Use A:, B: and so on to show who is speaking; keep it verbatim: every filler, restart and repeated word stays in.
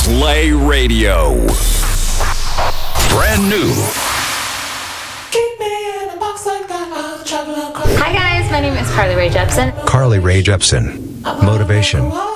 A: Play Radio. Brand new.
B: Hi guys, my name is Carly Rae Jepsen.
C: Carly Rae Jepsen. Motivation.